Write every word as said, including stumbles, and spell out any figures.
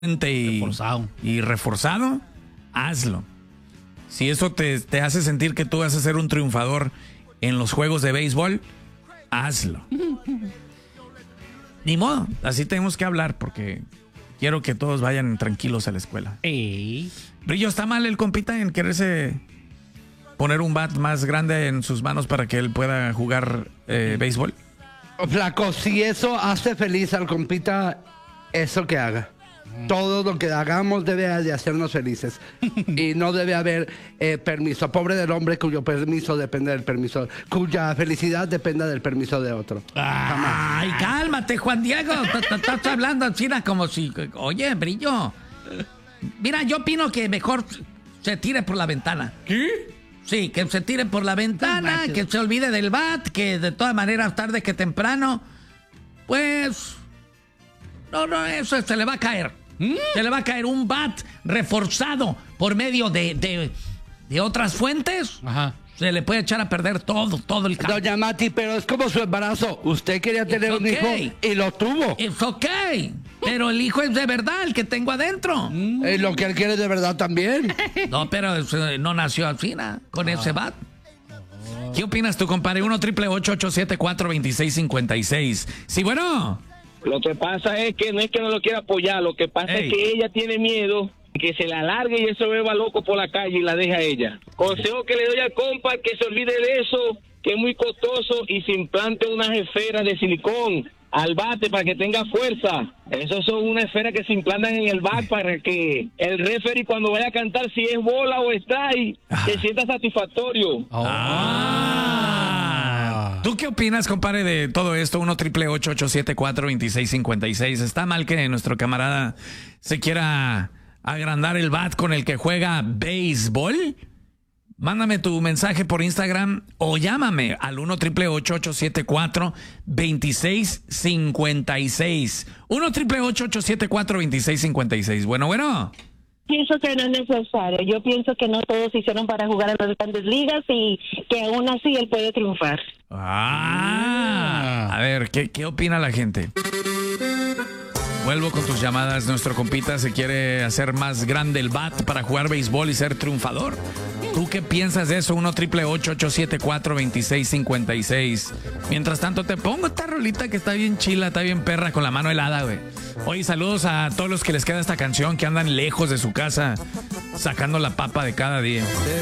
y reforzado. y reforzado, hazlo. Si eso te, te hace sentir que tú vas a ser un triunfador en los juegos de béisbol, hazlo. Ni modo, así tenemos que hablar porque quiero que todos vayan tranquilos a la escuela. Ey. Brillo, ¿está mal el compita en quererse poner un bat más grande en sus manos para que él pueda jugar eh, béisbol? Flaco, si eso hace feliz al compita, eso que haga. Todo lo que hagamos debe de hacernos felices. Y no debe haber eh, permiso. Pobre del hombre cuyo permiso depende del permiso, cuya felicidad dependa del permiso de otro. Ay, cálmate, Juan Diego. Estás hablando así como si... Oye, Brillo. Mira, yo opino que mejor se tire por la ventana. ¿Qué? Sí, que se tire por la ventana, que se olvide del bat, que de todas maneras, tarde que temprano, pues... No, no, eso se le va a caer. ¿Mm? Se le va a caer un bat reforzado por medio de, de, de otras fuentes. Ajá. Se le puede echar a perder todo, todo el campo. Doña Mati, pero es como su embarazo. Usted quería tener okay. un hijo y lo tuvo. Es ok, pero el hijo es de verdad, el que tengo adentro. Mm. Es lo que él quiere de verdad también. No, pero no nació así, ¿no? Con ah. ese bat. ¿Qué opinas tú, compadre? uno triple ocho ocho siete cuatro dos seis cinco seis. Sí, bueno. Lo que pasa es que no es que no lo quiera apoyar, lo que pasa Ey. es que ella tiene miedo que se la alargue y eso beba loco por la calle y la deja a ella. Consejo que le doy al compa, que se olvide de eso, que es muy costoso, y se implante unas esferas de silicón al bate para que tenga fuerza. Esas son unas esferas que se implantan en el bat para que el referee cuando vaya a cantar, si es bola o strike, ah. se sienta satisfactorio. Oh. Ah. ¿Tú qué opinas, compadre, de todo esto? uno triple ocho ocho siete cuatro dos seis cinco seis. ¿Está mal que nuestro camarada se quiera agrandar el bat con el que juega béisbol? Mándame tu mensaje por Instagram o llámame al uno triple ocho ocho siete cuatro dos seis cinco seis. uno triple ocho ocho siete cuatro dos seis cinco seis. Bueno, bueno. Pienso que no es necesario. Yo pienso que no todos hicieron para jugar en las grandes ligas y que aún así él puede triunfar. Ah, a ver, ¿qué, qué opina la gente? Vuelvo con tus llamadas. Nuestro compita se quiere hacer más grande el bat para jugar béisbol y ser triunfador. ¿Tú qué piensas de eso? uno triple ocho ocho siete cuatro dos seis cinco seis. Mientras tanto, te pongo esta rolita que está bien chila, está bien perra, con la mano helada, güey. Oye, saludos a todos los que les queda esta canción, que andan lejos de su casa, sacando la papa de cada día.